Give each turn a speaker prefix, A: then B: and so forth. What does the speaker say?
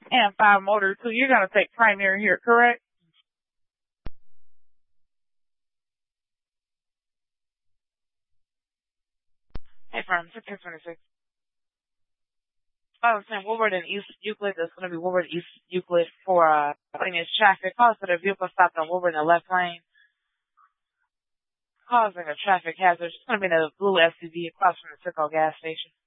A: and 5 motor 2. You're going to take primary here, correct? Hey, from 1626. I was saying Woodward and East Euclid. That's going to be Woodward East Euclid for this traffic. Caused that a vehicle stopped on Woodward in the left lane, causing a traffic hazard. It's going to be in a blue SUV across from the Citgo gas station.